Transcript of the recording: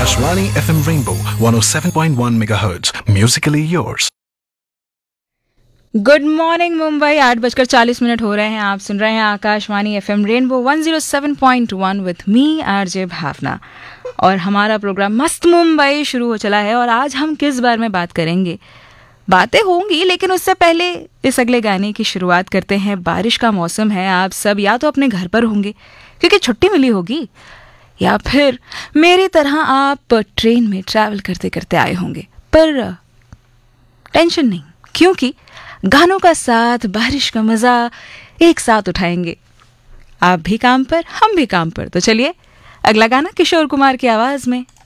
Akashvani FM Rainbow 107.1 MHz. Musically yours. Good morning Mumbai 8:40 हो रहे हैं. आप सुन रहे हैं Akashvani FM rainbow 107.1 with me RJ भावना और हमारा प्रोग्राम मस्त मुंबई शुरू हो चला है. और आज हम किस बारे में बात करेंगे? बातें होंगी, लेकिन उससे पहले इस अगले गाने की शुरुआत करते हैं. बारिश का मौसम है, आप सब या तो अपने घर पर होंगे क्योंकि छुट्टी मिली होगी, या फिर मेरी तरह आप ट्रेन में ट्रैवल करते करते आए होंगे. पर टेंशन नहीं, क्योंकि गानों का साथ, बारिश का मजा एक साथ उठाएंगे. आप भी काम पर, हम भी काम पर. तो चलिए अगला गाना किशोर कुमार की आवाज में